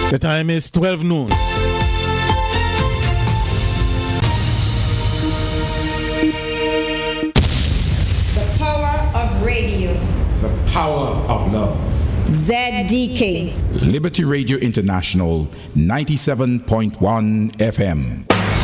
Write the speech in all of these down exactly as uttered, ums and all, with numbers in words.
The time is twelve noon. The power of radio. The power of love. Z D K. Liberty Radio International, ninety-seven point one F M.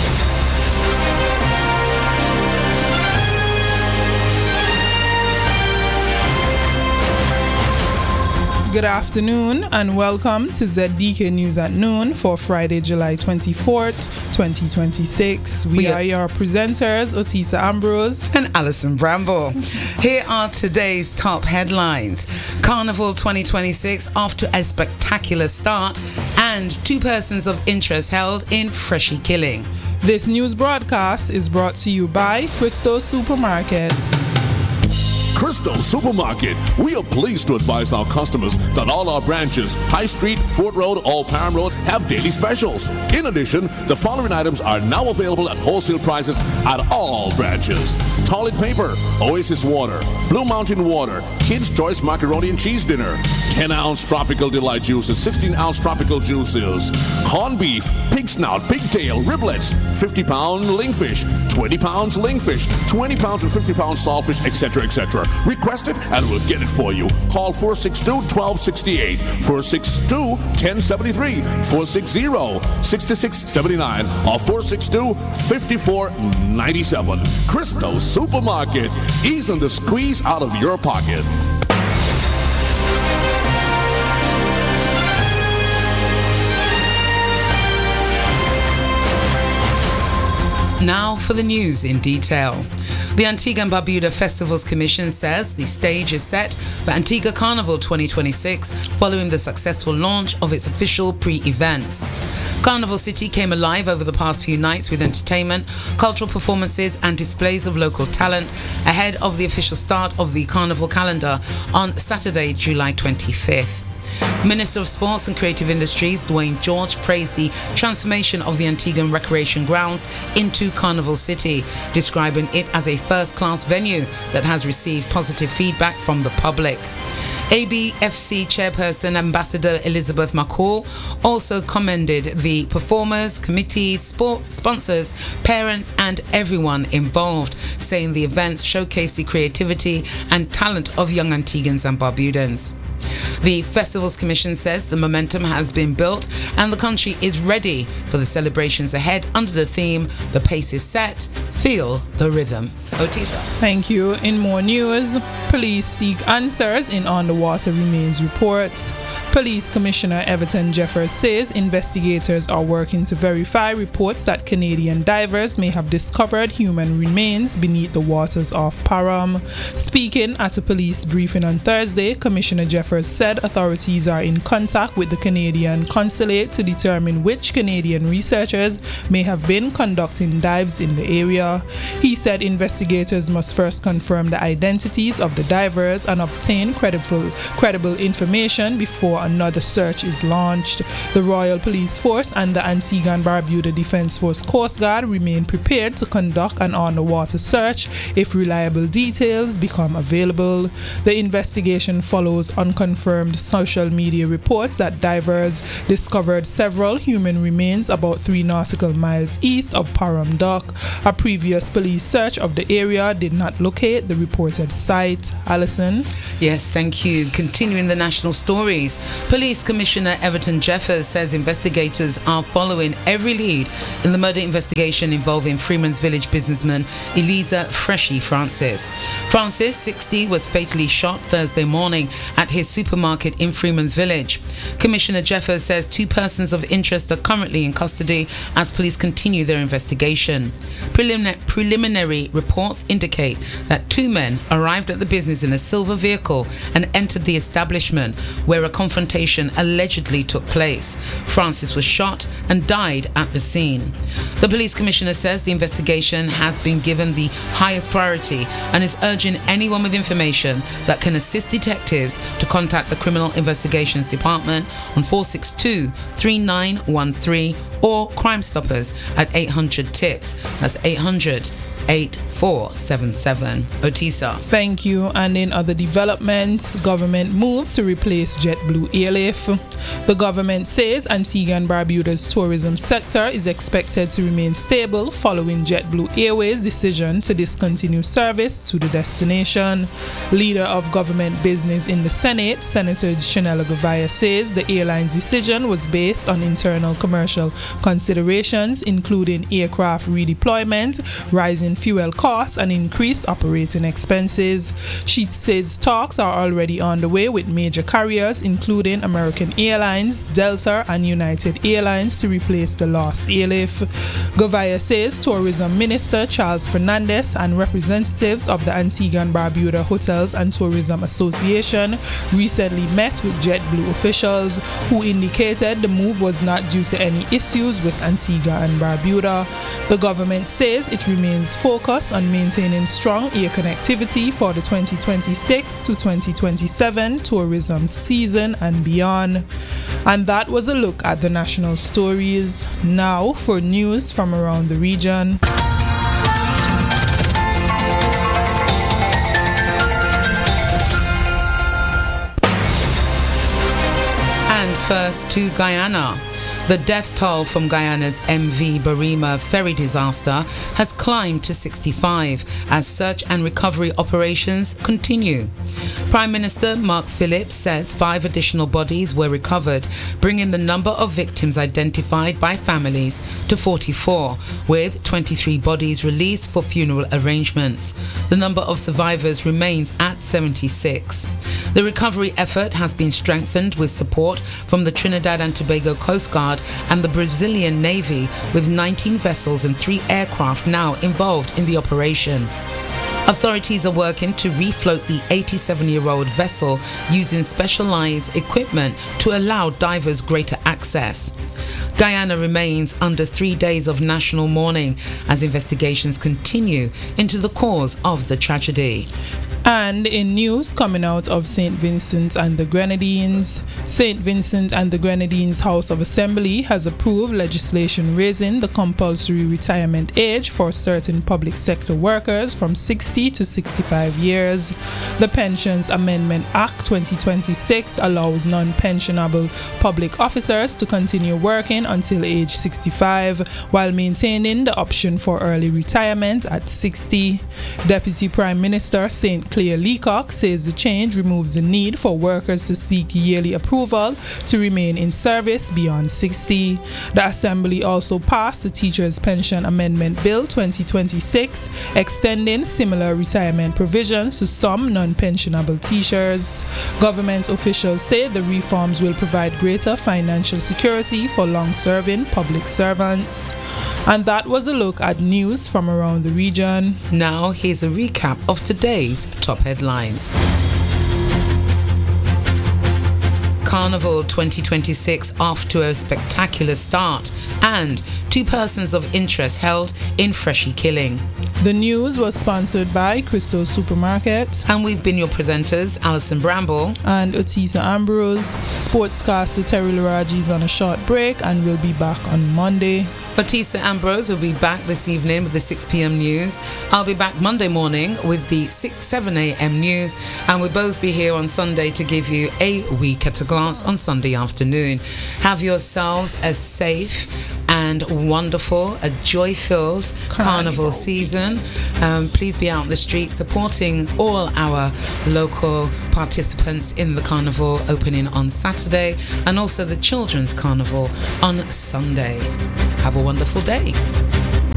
Good afternoon and welcome to Z D K News at Noon for Friday, July twenty-fourth, twenty twenty-six. We, we are, are your presenters, Otisa Ambrose and Alison Bramble. Here are today's top headlines. Carnival twenty twenty-six off to a spectacular start, and two persons of interest held in Freshie killing. This news broadcast is brought to you by Crystal Supermarket. Crystal Supermarket. We are pleased to advise our customers that all our branches, High Street, Fort Road, or Parham Road, have daily specials. In addition, the following items are now available at wholesale prices at all branches. Toilet paper, Oasis water, Blue Mountain water, Kids Choice macaroni and cheese dinner, ten ounce Tropical Delight juices, sixteen ounce Tropical juices, corned beef, pig snout, pigtail, riblets, fifty pound lingfish, twenty pounds lingfish, twenty pounds and fifty pounds saltfish, et cetera, et cetera. Request it and we'll get it for you. Call four six two, one two six eight, four six two, one zero seven three, four six zero, six six seven nine, or four six two, five four nine seven. Crystal Supermarket. Easing the squeeze out of your pocket. Now for the news in detail. The Antigua and Barbuda Festivals Commission says the stage is set for Antigua Carnival twenty twenty-six following the successful launch of its official pre-events. Carnival City came alive over the past few nights with entertainment, cultural performances and displays of local talent ahead of the official start of the Carnival calendar on Saturday, July twenty-fifth. Minister of Sports and Creative Industries, Dwayne George, praised the transformation of the Antiguan Recreation Grounds into Carnival City, describing it as a first-class venue that has received positive feedback from the public. A B F C chairperson Ambassador Elizabeth McCall also commended the performers, committees, sport sponsors, parents and everyone involved, saying the events showcase the creativity and talent of young Antiguans and Barbudans. The Festivals Commission says the momentum has been built and the country is ready for the celebrations ahead under the theme, the pace is set, feel the rhythm. Otisa. Thank you. In more news, police seek answers in underwater remains report. Police Commissioner Everton Jeffers says investigators are working to verify reports that Canadian divers may have discovered human remains beneath the waters of Parham. Speaking at a police briefing on Thursday, Commissioner Jeffers said authorities are in contact with the Canadian consulate to determine which Canadian researchers may have been conducting dives in the area. He said investigators must first confirm the identities of the divers and obtain credible, credible information before another search is launched. The Royal Police Force and the Antigua and Barbuda Defence Force Coast Guard remain prepared to conduct an underwater search if reliable details become available. The investigation follows unconfirmed social media reports that divers discovered several human remains about three nautical miles east of Parham Dock. A previous police search of the area did not locate the reported site. Alison? Yes, thank you. Continuing the national stories, Police Commissioner Everton Jeffers says investigators are following every lead in the murder investigation involving Freeman's Village businessman Eliezer Freshie Francis. Francis, sixty, was fatally shot Thursday morning at his supermarket in Freeman's Village. Commissioner Jeffers says two persons of interest are currently in custody as police continue their investigation. Prelimin- preliminary reports indicate that two men arrived at the business in a silver vehicle and entered the establishment where a confrontation allegedly took place. Francis was shot and died at the scene. The police commissioner says the investigation has been given the highest priority and is urging anyone with information that can assist detectives to contact the Criminal Investigations Department on four six two, three nine one three or Crime Stoppers at eight hundred TIPS. That's eight hundred eight four seven seven. Otisa. Thank you. And in other developments, government moves to replace JetBlue Airlift. The government says Antigua and Barbuda's tourism sector is expected to remain stable following JetBlue Airways' decision to discontinue service to the destination. Leader of government business in the Senate, Senator Chanella Govaya, says the airline's decision was based on internal commercial considerations, including aircraft redeployment, rising fuel costs, and increased operating expenses. She says talks are already on the way with major carriers, including American Airlines, Delta, and United Airlines, to replace the lost airlift. Govaya says Tourism Minister Charles Fernandez and representatives of the Antigua and Barbuda Hotels and Tourism Association recently met with JetBlue officials who indicated the move was not due to any issues with Antigua and Barbuda. The government says it remains focused on maintaining strong air connectivity for the twenty twenty-six to twenty twenty-seven tourism season and beyond. And that was a look at the national stories. Now for news from around the region. And first to Guyana. The death toll from Guyana's M V Barima ferry disaster has climbed to sixty-five as search and recovery operations continue. Prime Minister Mark Phillips says five additional bodies were recovered, bringing the number of victims identified by families to forty-four, with twenty-three bodies released for funeral arrangements. The number of survivors remains at seventy-six. The recovery effort has been strengthened with support from the Trinidad and Tobago Coast Guard and the Brazilian Navy, with nineteen vessels and three aircraft now involved in the operation. Authorities are working to refloat the eighty-seven-year-old vessel using specialized equipment to allow divers greater access. Guyana remains under three days of national mourning as investigations continue into the cause of the tragedy. And in news coming out of Saint Vincent and the Grenadines, Saint Vincent and the Grenadines House of Assembly has approved legislation raising the compulsory retirement age for certain public sector workers from sixty to sixty-five years. The Pensions Amendment Act twenty twenty-six allows non-pensionable public officers to continue working until age sixty-five while maintaining the option for early retirement at sixty. Deputy Prime Minister Saint Clair Leacock says the change removes the need for workers to seek yearly approval to remain in service beyond sixty. The Assembly also passed the Teachers' Pension Amendment Bill twenty twenty-six, extending similar retirement provisions to some non-pensionable teachers. Government officials say the reforms will provide greater financial security for long-serving public servants. And that was a look at news from around the region. Now here's a recap of today's top headlines. Carnival twenty twenty-six off to a spectacular start, and two persons of interest held in Freshie killing. The news was sponsored by Crystal Supermarket. And we've been your presenters, Alison Bramble and Otisa Ambrose. Sportscaster Terry Laraji is on a short break and will be back on Monday. Otisa Ambrose will be back this evening with the six p.m. news. I'll be back Monday morning with the six, seven a.m. news, and we'll both be here on Sunday to give you a week at a glance on Sunday afternoon. Have yourselves a safe and wonderful, a joy-filled carnival, carnival season. Um, please be out in the street supporting all our local participants in the carnival opening on Saturday, and also the Children's Carnival on Sunday. Have a wonderful day.